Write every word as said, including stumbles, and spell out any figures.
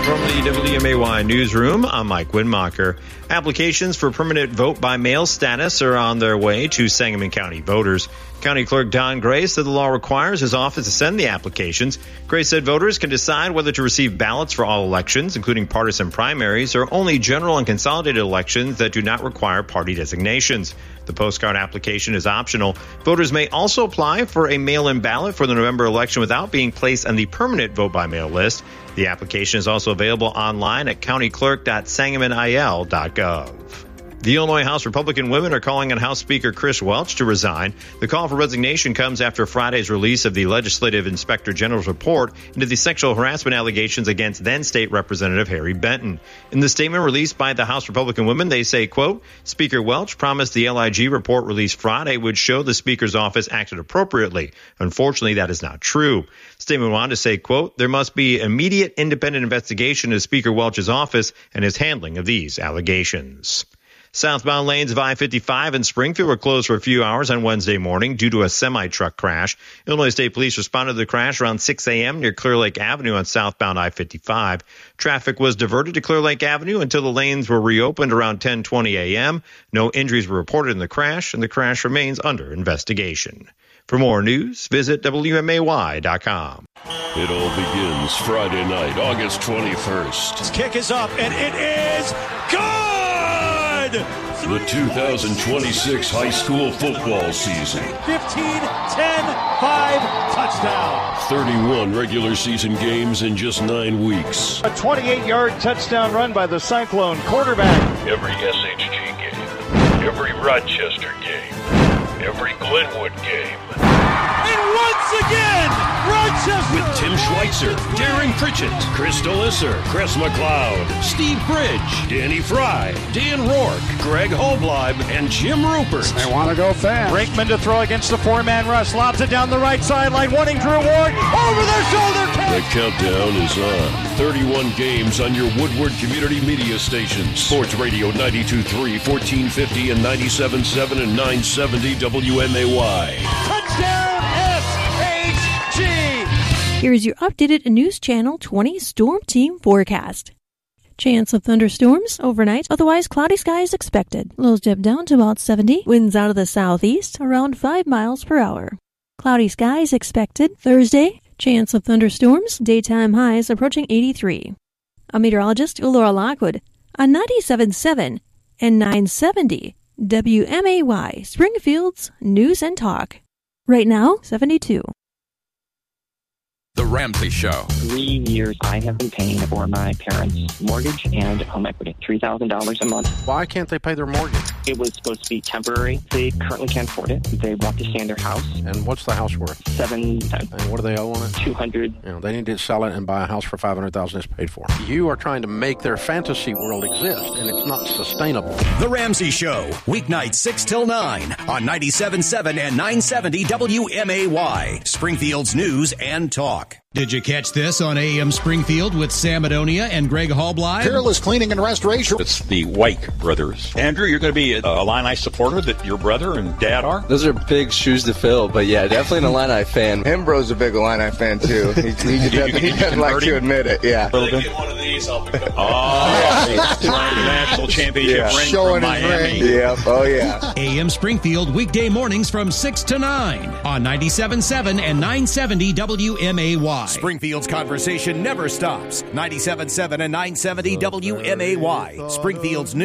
From the W M A Y newsroom, I'm Mike Winmacher. Applications for permanent vote-by-mail status are on their way to Sangamon County voters. County Clerk Don Gray said the law requires his office to send the applications. Gray said voters can decide whether to receive ballots for all elections, including partisan primaries, or only general and consolidated elections that do not require party designations. The postcard application is optional. Voters may also apply for a mail-in ballot for the November election without being placed on the permanent vote-by-mail list. The application is also available online at county clerk dot sangamon I L dot gov. The Illinois House Republican women are calling on House Speaker Chris Welch to resign. The call for resignation comes after Friday's release of the Legislative Inspector General's report into the sexual harassment allegations against then-State Representative Harry Benton. In the statement released by the House Republican women, they say, quote, Speaker Welch promised the L I G report released Friday would show the Speaker's office acted appropriately. Unfortunately, that is not true. Statement went on to say, quote, there must be immediate independent investigation of Speaker Welch's office and his handling of these allegations. Southbound lanes of I fifty-five in Springfield were closed for a few hours on Wednesday morning due to a semi-truck crash. Illinois State Police responded to the crash around six a.m. near Clear Lake Avenue on southbound I fifty-five. Traffic was diverted to Clear Lake Avenue until the lanes were reopened around ten twenty a.m. No injuries were reported in the crash, and the crash remains under investigation. For more news, visit W M A Y dot com. It all begins Friday night, August twenty-first. This kick is up, and it is good! The two thousand twenty-six high school football season. fifteen, ten, five, touchdown. thirty-one regular season games in just nine weeks. A twenty-eight-yard touchdown run by the Cyclone quarterback. Every S H G game, every Rochester game, every Glenwood game. And once again, Rochester! With Tim Schweitzer, Darren Pritchett, Chris Delisser, Chris McLeod, Steve Bridge, Danny Fry, Dan Rourke, Greg Holbleib, and Jim Rupert. They want to go fast. Brinkman to throw against the four-man rush. Lobs it down the right sideline, wanting Drew Ward. Over their shoulder catch. The countdown is on. thirty-one games on your Woodward Community Media stations. Sports Radio ninety-two point three, fourteen fifty, and ninety-seven point seven and nine seventy W M A Y. Touchdown S H G! Here's your updated News Channel twenty Storm Team forecast. Chance of thunderstorms overnight, otherwise cloudy skies expected. Lows dip down to about seventy. Winds out of the southeast around five miles per hour. Cloudy skies expected Thursday. Chance of thunderstorms, daytime highs approaching eighty-three. I'm meteorologist Laura Lockwood on ninety-seven point seven and nine seventy W M A Y, Springfield's News and Talk. Right now, seventy-two. The Ramsey Show. Three years I have been paying for my parents' mortgage and home equity, three thousand dollars a month. Why can't they pay their mortgage? It was supposed to be temporary. They currently can't afford it. They want to stay in their house. And what's the house worth? Seven, ten. And what do they owe on it? Two hundred. You know, they need to sell it and buy a house for five hundred thousand dollars it's paid for. You are trying to make their fantasy world exist, and it's not sustainable. The Ramsey Show, weeknights six till nine on ninety-seven point seven and nine seventy W M A Y, Springfield's News and Talk. Did you catch this on A M Springfield with Sam Adonia and Greg Hallbleib? Peerless Cleaning and Restoration. It's the White brothers. Andrew, you're going to be a Illini supporter that your brother and dad are? Those are big shoes to fill, but yeah, definitely an Illini fan. Hembro's a big Illini fan, too. He, he, you, doesn't, he doesn't like to admit it, yeah. A little bit. One of these, I'll pick up. Oh, national championship yeah. ring Showing from Miami. Ring. Yeah, oh yeah. A M Springfield, weekday mornings from six to nine on ninety-seven point seven and nine seventy W M A Y. Springfield's conversation never stops. ninety-seven point seven and nine seventy W M A Y, Springfield's News.